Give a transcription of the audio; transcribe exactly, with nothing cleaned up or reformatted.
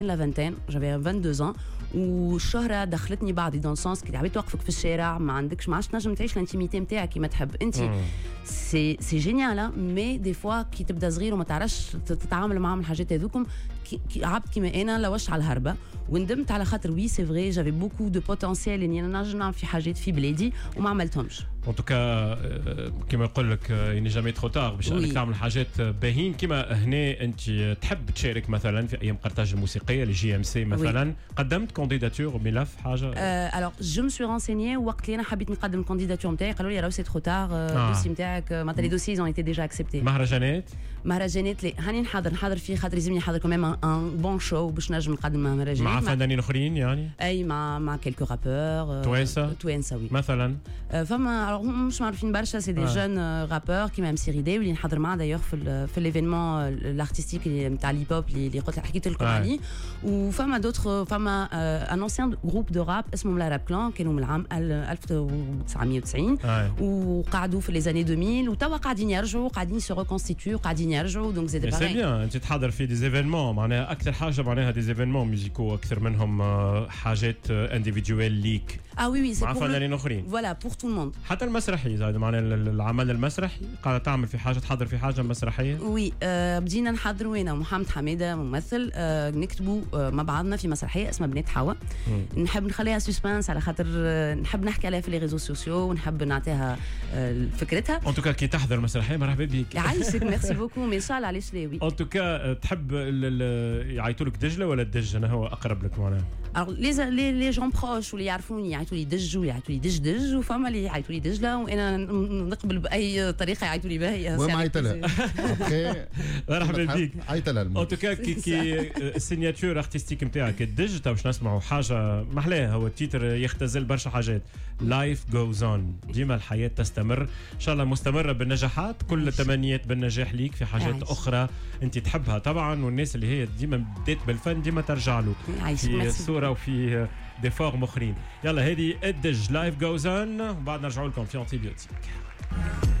لا فانتين جافي vingt-deux ans والشهرة دخلتني بعضي دون سونس كي عبيت توقفك في الشارع ما عندكش ما عادش تنجم تعيش الانتيميتي نتاعك كيما تحب انت سي سي جينيال مي دي فوا كي تبدا صغير وما تعرفش تتعامل معاهم الحاجات هذوكم عبد كيما انا لوش على الهربه وندمت على خاطر وي سي فري جافي بوكو دو بوتنسيال اني نجم نعمل في حاجات في بلادي وما عملتهمش. ان توكا كيما يقول لك اني جامي ترو تار باش انك تعمل حاجات باهين كيما هنا انت تحب تشارك مثلا في ايام قرطاج الموسيقيه لجي ام سي مثلا oui. قدمت كونديداتور ملف حاجه الوغ جو مسوي رانسيني وقت اللي انا حبيت نقدم الكونديداتور نتاعي قالوا لي راهو سي ترو تار الدوسي نتاعك معناتها لي دوسي اون ايتي ديجا اكسبتي. مهرجانات مهرجانات لي هاني نحضر نحضر فيه خاطر لازمني نحضر كمان ان بون شو باش نجم نقدم مهرجانات مع فنانين اخرين يعني اي مع مع كيلكو رابور توانسه توانسه وي مثلا فما مش معروفين برشا سي دي جون رابور كيما ام سي ريدي واللي نحضر معاه دايوغ في في ليفينمون الارتستيك نتاع ليب هوب اللي قلت حكيت لكم عليه وفما دوتر فما ان انسيان جروب دو راب اسمهم لا راب كلان كانوا من العام ألف وتسعمية وتسعين وقعدوا في لي زاني deux mille وتوا قاعدين يرجعوا قاعدين سو ريكونستيتيو قاعدين يرجعوا دونك زيد باغي. سي بيان انت تحضر في دي زيفينمون معناها اكثر حاجه معناها دي زيفينمون ميوزيكو اكثر منهم حاجات انديفيدوال ليك اه وي وي سي مع فنانين اخرين فوالا بور تو الموند حتى المسرحي زاد معناها العمل المسرحي قاعده تعمل في حاجه تحضر في حاجه مسرحيه وي آه بدينا نحضروا انا ومحمد حميده ممثل آه نكتبوا آه مع بعضنا في مسرحيه اسمها بنات حوا نحب نخليها سسبانس على خاطر آه نحب نحكي عليها في لي ريزو سوسيو ونحب نعطيها آه فكرتها. ان توكا كي تحضر مسرحيه مرحبا بك يعيشك ميرسي بوكو مي ان شاء الله علاش لا وي. ان توكا تحب يعيطوا لك دجله ولا الدج انا هو اقرب لك معناها لي لي لي جون بروش واللي يعرفوني يعيطوا لي دج ويعيطوا لي دج دج وفما اللي يعيطوا لي دجله وانا نقبل باي طريقه يعيطوا لي بها. وما عيط لها اوكي مرحبا بك عيط لها ان توكا كي كي السيناتور ارتستيك نتاعك الدج تو باش نسمعوا حاجه محلاها هو التيتر يختزل برشا حاجات لايف جوز اون ديما الحياه تستمر ان شاء الله مستمره بالنجاحات كل التمنيات بالنجاح ليك في حاجات عايش. اخرى انت تحبها طبعا والناس اللي هي ديما بدات بالفن ديما ترجع له في صوره وفي دي فورم اخرين. يلا هذه الدج لايف جوز اون وبعد نرجعوا لكم في انتيبيوتيك.